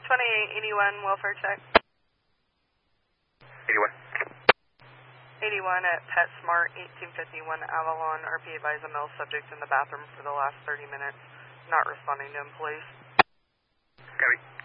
2881 welfare check. 81. 81 at PetSmart, 1851 Avalon. RP advise a male subject in the bathroom for the last 30 minutes. Not responding to employees. Copy.